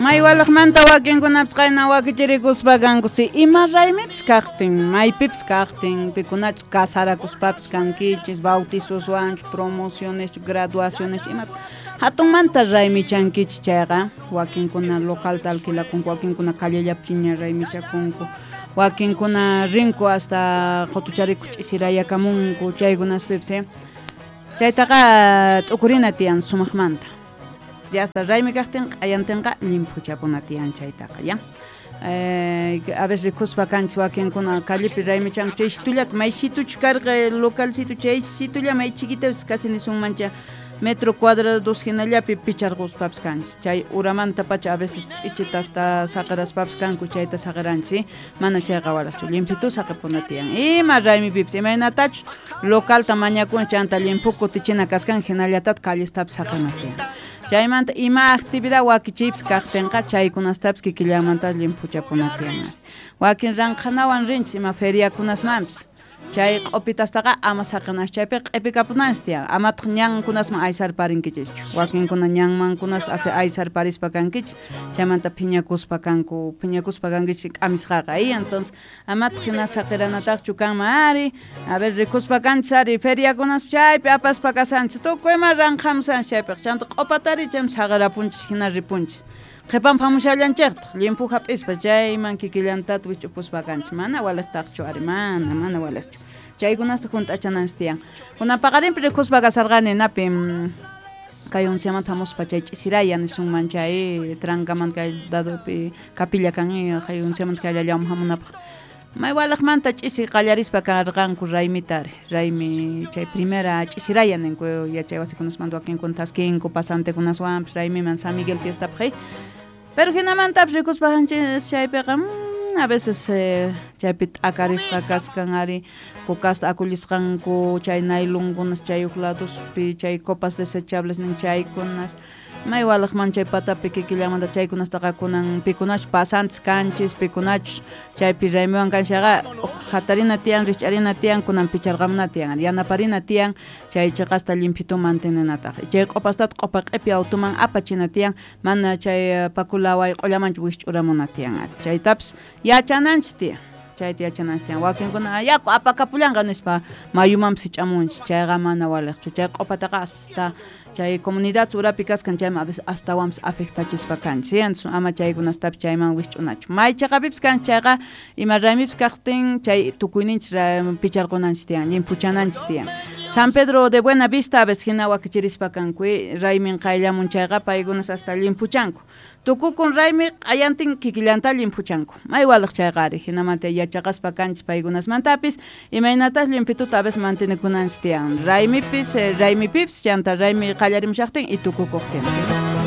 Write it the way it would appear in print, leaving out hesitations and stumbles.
Maywalaqmanta wakinkunapas qayna wakichirikuspakankusi ima raymipas kaqtin maypipas kaqtin pikunachu casarakuspapis kankichis bautizoswanchu promociones graduaciones ima hatunmanta raymichankichis chayqa wakinkuna localta alquilakunku wakinkuna callellapi ña raymichakunku wakinkuna rinku hasta qotuchariku ch'isirayakamunku chaykunaspipsi chaytaqa t'ukurina tiyan sumaqmanta ya hasta raymi kaqtin qayantinqa limpuchapuna tiyan chaytaqa ya a veces rikuspa kanchis wakinkuna callepi raymichanku chay situllata may situchu karqa localcito chay situlla may chiquitapis casi nisunmancha metro cuadrados hinallapi picharquspapas kanchis chay uramanta pacha a veces ch'ichita hasta saqiraspapas kanku chayta saqiranchis mana chayqa waraqchu limpitu saqipuna tiyan ima raymipipis imaynatachu localta mañakun chanta limpuku tichina kaskan hinallatata callestapas saqina tiyan chaymanta ima actividad wakichipis kaqtinqa chaykunastapas kikillamanta limpuchapuna tiyan wakin ranqanawan rinchis ima feriakunasmanpis chay q'upitastaqa ama saqinash chaypi q'ipikapunanis tiyan amataq ñankunasman aysarparinkichikchu wakinkuna ñanmankunas aysarparispa kankichis chaymanta phiñakuspa kankichis q'amisqaqa ahí entonces amataq hina saqiranataqchu kanman ari a ver rikuspa kanchis ari feriakunas chaypi apaspa kasanchis tukuyman ranqamusanchis chaypi chanta q'upatari chayman saqirapunchis hina ripunchis qhipan hamushallanchikta limpu hap'ispa chayman kikillantata wich'upuspa kanchis mana waliqtaqchu ari mana waliqchu chaykunasta hunt'achananis tiyan kunan paqarinpi rikuspa kasarqani napi kay onceamanta hamuspa chay ch'isiraya nisunman chay trankamanta kay dadopi capilla kan kay onceamanta kay llallawan hamunapaq may walaqmanta ch'isi qallarispa karqanku raymitari raymi chay primera ch'isiraya ninku yachay wasikunasmanta wakinkuna taskinku pasantekunaswanpis raymiman San Miguel fiestapaq pero hinamantapas rikuspa kanchis chaypiqa a veces chaypi t'akarisqa kaskan ari kukasta akullisqanku chay naylonkunas chay uk ladospi chay copas desechables nin chaykunas may walaqman chay patapi kikillamanta chaykunastaqa kunan pikunachu pasantes kanchis pikunachu chaypi raymiwan kanshaqa hatarina tiyan rikch'arina tiyan kunan picharqamuna tiyan yanaparina tiyan chaychaqa hasta limpitu manteninataqa chay q'upastata q'upa q'ipi automan apachina tiyan mana chay pakulaway q'ullamanchu wisch'uramuna tiyan chaytapas yachananchis tiyan chayta yachananchis tiyan wakinkuna yaku apakapullanqa nispa mayumanpis hich'amunchis chayqa mana waliqchu chay q'upataqa hasta chay comunidad urapi kaskan chayman a veces astawanpis afectachispa kanchis entonces ama chaykunastapi chayman wisch'unachu maychaqapipis kanchis chayqa ima raymipis kaqtin chay tukuyninchis picharqunanchis tiyan limpuchananchis tiyan San Pedro de Buena Vista a veces hina wakichirispa kanku raymin qayllamun chayqa paykunas hasta limpuchanku tukukun raymi qayantin kikillanta limpuchanku may walaq chayqari hinamanta yachaqaspa kanchis paykunasmantapis imaynatas limpituta a veces mantenikunanchis tiyan raymipis chanta raymi qallarimashaqtin y tukukuqtin